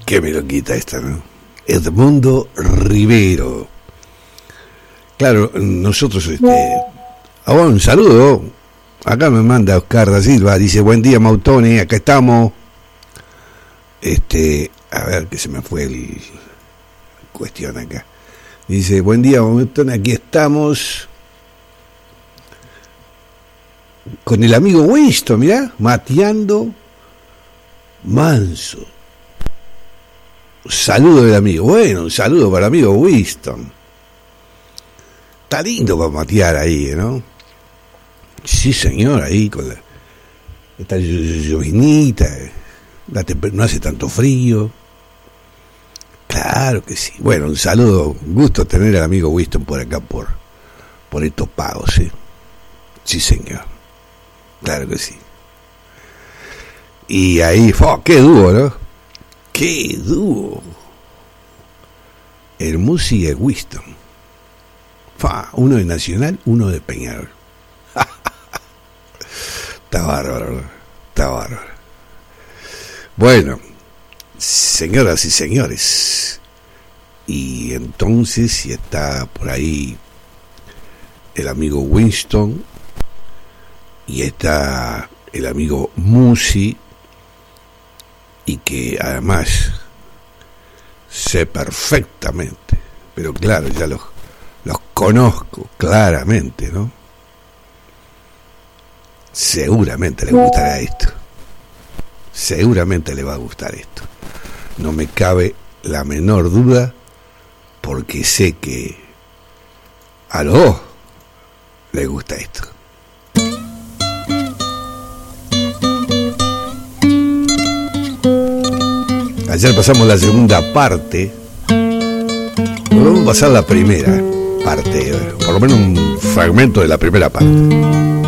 Qué me lo quita esta, ¿no? Edmundo Rivero. Claro, nosotros, un saludo. Acá me manda Oscar da Silva, dice, buen día Mautone, acá estamos. A ver, que se me fue el cuestión acá. Dice, buen día Mautone, aquí estamos. Con el amigo Winston, mirá, mateando manso. Saludo del amigo. Bueno, un saludo para el amigo Winston. Está lindo para matear ahí, ¿no? Sí, señor, ahí con esta llovinita, no hace tanto frío. Claro que sí. Bueno, un saludo, un gusto tener al amigo Winston por acá, por estos pagos, ¿sí? Sí, señor. Claro que sí. Y ahí, qué dúo, ¿no? Qué dúo. El Musi y el Winston. Uno de Nacional, uno de Peñarol. Está bárbaro. Bueno, señoras y señores, y entonces si está por ahí el amigo Winston y está el amigo Musi, y que además sé perfectamente, pero claro, ya los conozco claramente, ¿no? Seguramente le gustará esto. Seguramente le va a gustar esto. No me cabe la menor duda, porque sé que a los dos les gusta esto. Ayer pasamos la segunda parte. Vamos a pasar la primera parte, por lo menos un fragmento de la primera parte.